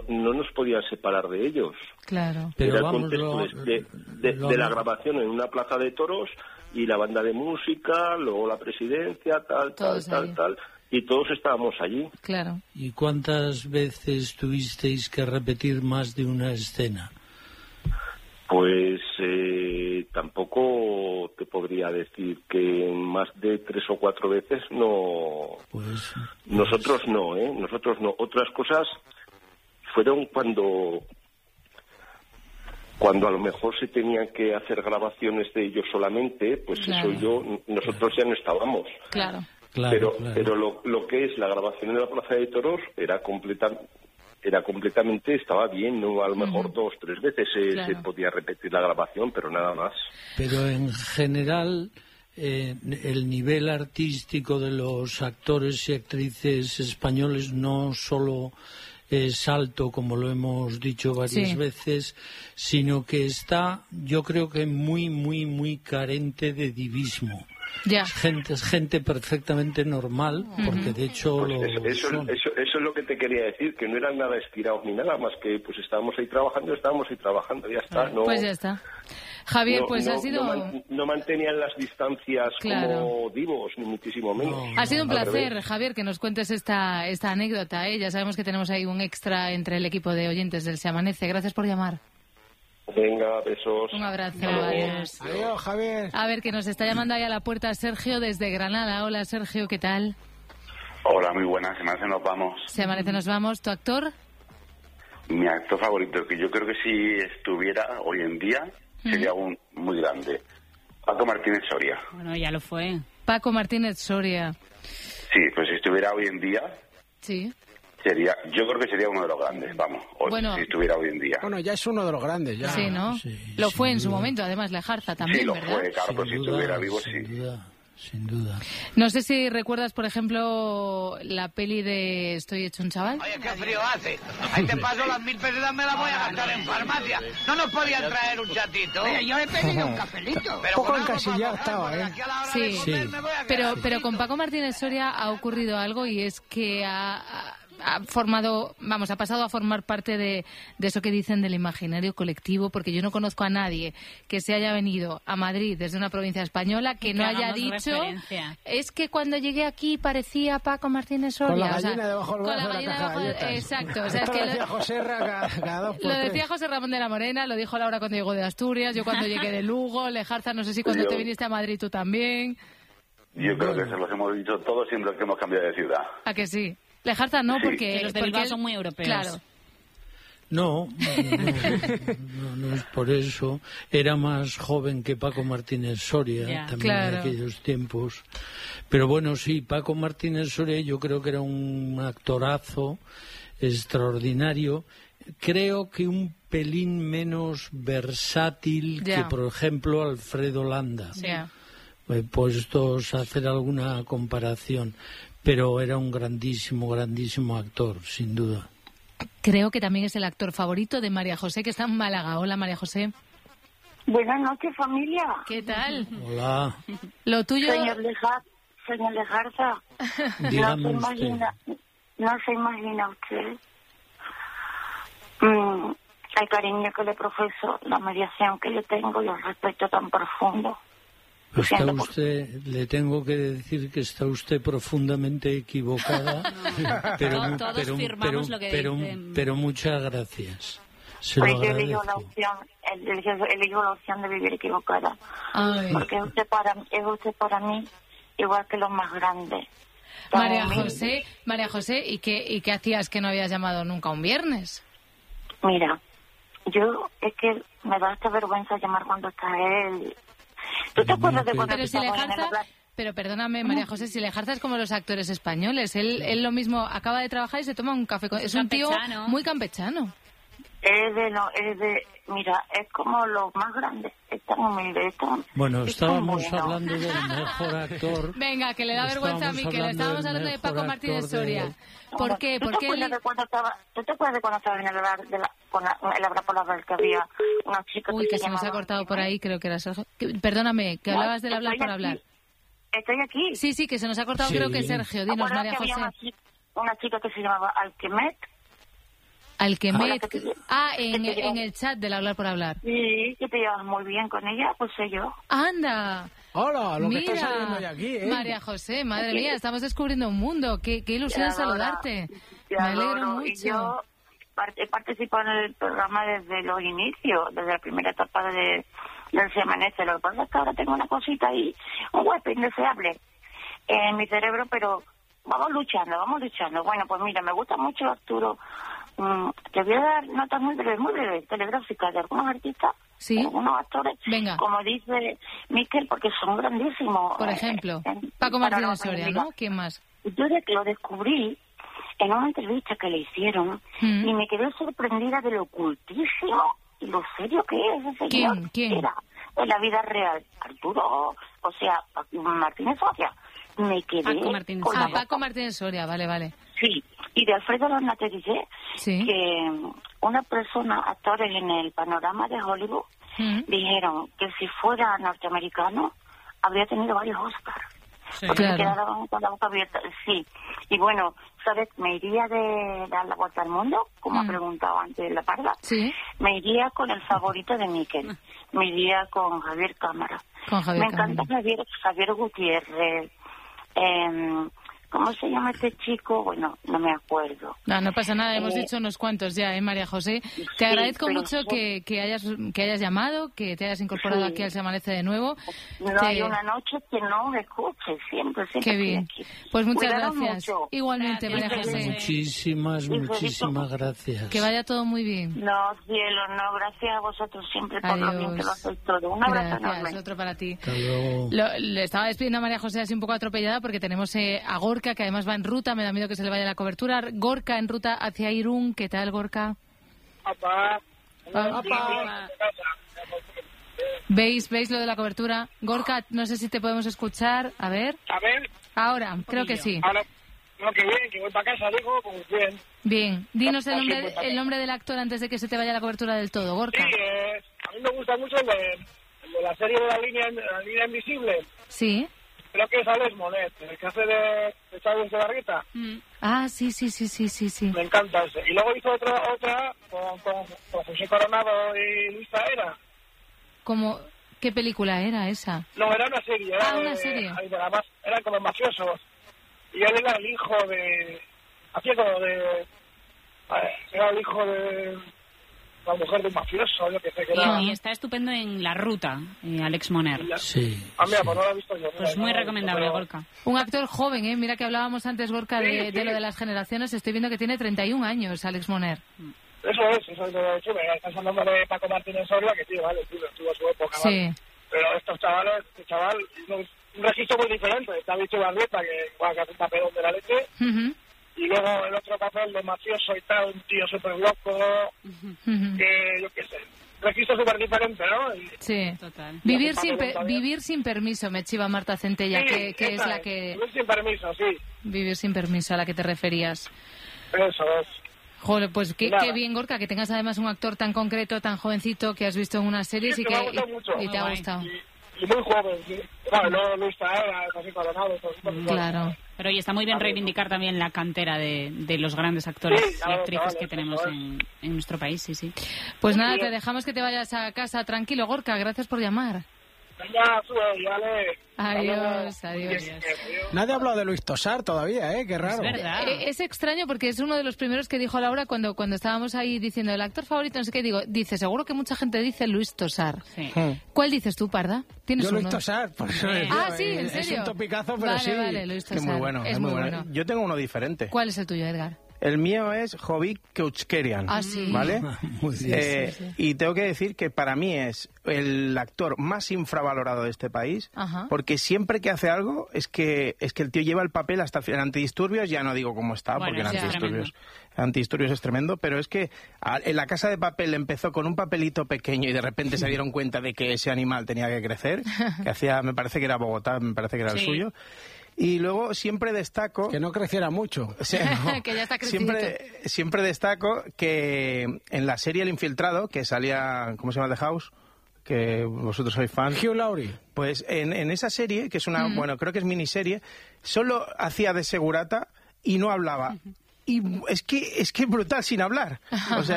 no nos podían separar de ellos. Claro. Pero era el contexto de la grabación en una plaza de toros y la banda de música, luego la presidencia, tal, y todos estábamos allí. Claro. ¿Y cuántas veces tuvisteis que repetir más de una escena? Pues tampoco te podría decir que más de 3 o 4 veces no. Nosotros no, nosotros no. Otras cosas fueron cuando a lo mejor se tenían que hacer grabaciones de ellos solamente, pues nosotros ya no estábamos. Claro. Pero lo que es la grabación en la Plaza de Toros era completamente, estaba bien, ¿no? A lo mejor 2 o 3 veces se podía repetir la grabación, pero nada más. Pero en general, el nivel artístico de los actores y actrices españoles no solo es alto, como lo hemos dicho varias veces, sino que está, yo creo que muy, muy, muy carente de divismo. Ya. Es gente perfectamente normal, porque de hecho pues eso es lo que te quería decir, que no eran nada estirados ni nada, más que pues estábamos ahí trabajando, ya está. No, pues ya está. Javier, ha sido... No mantenían las distancias como divos, ni muchísimo menos. Ha sido un placer, Javier, que nos cuentes esta anécdota. Ya sabemos que tenemos ahí un extra entre el equipo de oyentes del Se Amanece. Gracias por llamar. Venga, besos. Un abrazo. Adiós, Javier. A ver, que nos está llamando ahí a la puerta Sergio desde Granada. Hola, Sergio, ¿qué tal? Hola, muy buenas. Se amanece, nos vamos. Se amanece, nos vamos. ¿Tu actor? Mi actor favorito, que yo creo que si estuviera hoy en día, sería un muy grande. Paco Martínez Soria. Bueno, ya lo fue. Paco Martínez Soria. Sí, pues si estuviera hoy en día... Sí. Yo creo que sería uno de los grandes, vamos, si estuviera hoy en día. Bueno, ya es uno de los grandes, ya. Sí, ¿no? Sí, lo fue en su momento, además, Lejarza también, ¿verdad? Sí, lo fue, claro, pues si estuviera vivo, Sin duda. No sé si recuerdas, por ejemplo, la peli de Estoy hecho un chaval. Oye, qué frío hace. Ahí te paso las 1000 pesetas, me las voy a gastar en farmacia. No nos podían traer un chatito. Oye, yo he pedido un cafelito. Un poco encasillado estaba, ¿eh? Sí. Pero con Paco Martínez Soria ha ocurrido algo, y es que ha pasado a formar parte de eso que dicen del imaginario colectivo, porque yo no conozco a nadie que se haya venido a Madrid desde una provincia española que no haya dicho es que cuando llegué aquí parecía Paco Martínez Soria. Con la gallina debajo del brazo de la caja. Exacto. O sea, es que lo decía José lo decía José Ramón de la Morena, lo dijo Laura cuando llegó de Asturias, yo cuando llegué de Lugo, Lejarza, no sé si cuando te viniste a Madrid tú también. Yo creo que se los hemos dicho todos siempre que hemos cambiado de ciudad. ¿A que sí? Lejarza no, porque los de Bilbao son muy europeos. Claro. No es por eso. Era más joven que Paco Martínez Soria, también en aquellos tiempos. Pero bueno, sí, Paco Martínez Soria yo creo que era un actorazo extraordinario. Creo que un pelín menos versátil que, por ejemplo, Alfredo Landa. Puestos a hacer alguna comparación. Pero era un grandísimo actor, sin duda. Creo que también es el actor favorito de María José, que está en Málaga. Hola, María José. Buenas noches, familia. ¿Qué tal? Hola. Lo tuyo... Señor Lejarza, dígame no se imagina usted el cariño que le profeso, la mediación que le tengo y el respeto tan profundo. Le tengo que decir que está usted profundamente equivocada, pero muchas gracias. Pues yo elijo la opción de vivir equivocada. Ay. Porque es usted para mí igual que los más grandes. María José, ¿y qué hacías que no habías llamado nunca un viernes? Mira, es que me da esta vergüenza llamar cuando está él. ¿Tú te acuerdas de cuando Pero perdóname, María José, si Lejarza es como los actores españoles. Él lo mismo, acaba de trabajar y se toma un café. Es un tío muy campechano. Mira, es como los más grandes. Es tan humilde, Bueno, estábamos hablando del mejor actor. Venga, que le da vergüenza a mí, que le estábamos hablando de Paco Martínez Soria. ¿Por qué? ¿Tú te acuerdas de cuando estaba en el bar por la bar que había una chica que se nos ha cortado por ahí, creo que era Sergio. Perdóname, que hablabas del hablar por hablar. Estoy aquí. Sí, que se nos ha cortado, creo que Sergio. Dinos, María José. Una chica que se llamaba Alquemet. Al que en el chat del Hablar por Hablar. Sí, que te llevas muy bien con ella, pues sé yo. ¡Anda! Hola, lo Mira, que está saliendo de aquí, ¿eh? María José, madre mía, estamos descubriendo un mundo. Qué ilusión saludarte. Me alegro mucho. Y yo he participado en el programa desde los inicios, desde la primera etapa del Se Amanece. Lo que pasa es que ahora tengo una cosita ahí, un hueco indeseable en mi cerebro, pero vamos luchando. Bueno, pues mira, me gusta mucho, Arturo. Te voy a dar notas muy breves, telegráficas de algunos artistas. ¿Sí? Algunos actores, venga, como dice Miquel, porque son grandísimos. Por ejemplo, Paco Martínez Soria, ¿no? ¿Quién más? Yo lo descubrí en una entrevista que le hicieron y me quedé sorprendida de lo ocultísimo y lo serio que es ese señor. ¿Quién? Era en la vida real. Arturo, o sea, Martínez Soria. Me quedé Paco Martínez Soria, vale. Sí, y de Alfredo Lonateriche, que una persona, actores en el panorama de Hollywood, dijeron que si fuera norteamericano habría tenido varios Oscars. Sí, porque se quedaban con la boca abierta. Sí, y bueno, ¿sabes? Me iría de dar la vuelta al mundo, como ha preguntado antes La Parda. Sí. Me iría con el favorito de Miquel. Me iría con Javier Cámara. Me encanta Javier Gutiérrez. ¿Cómo se llama este chico? Bueno, no me acuerdo. No pasa nada, hemos dicho unos cuantos ya, María José. Te agradezco mucho que hayas llamado, que te hayas incorporado aquí al Se Amanece de nuevo. No hay una noche que no me escuche, siempre. Qué bien. Pues muchas gracias. Mucho. Igualmente, María José. Muchísimas gracias. Que vaya todo muy bien. No, cielo, no, gracias a vosotros siempre por lo bien que lo hacéis todo. Un abrazo enorme. Otro para ti. Hasta Le estaba despidiendo a María José así un poco atropellada porque tenemos a Gorka, que además va en ruta, me da miedo que se le vaya la cobertura. Gorka en ruta hacia Irún. ¿Qué tal, Gorka? ¿Veis lo de la cobertura? Gorka, no sé si te podemos escuchar. A ver. Ahora, creo que sí. Ahora, no, que bien, que voy para casa, digo, pues bien. Bien. Dinos el nombre del actor antes de que se te vaya la cobertura del todo, Gorka. Sí, a mí me gusta mucho el de la serie de la línea invisible. Sí. Creo que es Alex Monet, el que hace de Chávez de Bargueta. Ah, sí. Me encanta ese. Y luego hizo otra con José Coronado y Luis Taera. ¿Qué película era esa? No, era una serie. Una serie. Eran como mafiosos. Y él era el hijo de... Hacía como de... Era el hijo de... La mujer de un mafioso, yo que sé que era... Y está estupendo en La Ruta, Alex Moner. Sí. Mira, pues no lo he visto yo. Pues muy recomendable, Gorka. Un actor joven, Mira que hablábamos antes, Gorka, de lo de las generaciones. Estoy viendo que tiene 31 años, Alex Moner. Eso es de hecho, estás hablando de Paco Martínez Soria, que tío, vale, tuvo su época, sí. Vale. Pero este chaval, un registro muy diferente. Está dicho Barrieta, que hace un papelón de la leche. Y luego el otro papel de mafioso y tal, un tío súper loco, que yo qué sé, registro súper diferente, ¿no? Sí, total. Vivir sin permiso, me chiva Marta Centella, sí, que es la que... Vivir sin permiso, sí. Vivir sin permiso, a la que te referías. Eso es. Joder, pues qué bien, Gorka, que tengas además un actor tan concreto, tan jovencito, que has visto en unas series y te ha gustado. Y muy joven, sí. Bueno, Luis Taera, casi Coronado. Claro. Pero está muy bien reivindicar también la cantera de los grandes actores y actrices que tenemos en nuestro país, sí. Pues nada, te dejamos que te vayas a casa tranquilo, Gorka. Gracias por llamar. Venga, sube, vale. Adiós. Nadie ha hablado de Luis Tosar todavía, Qué raro. Es verdad. Es extraño porque es uno de los primeros que dijo Laura cuando estábamos ahí diciendo el actor favorito, no sé qué, dice, seguro que mucha gente dice Luis Tosar. Sí. ¿Cuál dices tú, Parda? ¿Tienes Yo uno? Luis Tosar, por eso sí, ¿en serio? Es un topicazo, pero sí. Vale, Luis Tosar. Es muy bueno, es muy bueno. Yo tengo uno diferente. ¿Cuál es el tuyo, Edgar? El mío es Jovic Keuchkerian, sí. ¿vale? Muy bien. Sí. Y tengo que decir que para mí es el actor más infravalorado de este país, porque siempre que hace algo es que el tío lleva el papel hasta el final. Antidisturbios, ya no digo cómo está, porque en Antidisturbios es tremendo, pero es que en La Casa de Papel empezó con un papelito pequeño y de repente se dieron cuenta de que ese animal tenía que crecer, que hacía, me parece que era Bogotá, me parece que era el suyo. Y luego siempre destaco... Que no creciera mucho. O sea, no, que ya está crecido. Siempre destaco que en la serie El Infiltrado, que salía... ¿Cómo se llama? The House, que vosotros sois fans. Hugh Laurie. Pues en esa serie, que es una... Bueno, creo que es miniserie, solo hacía de segurata y no hablaba. y es que brutal sin hablar. O sea,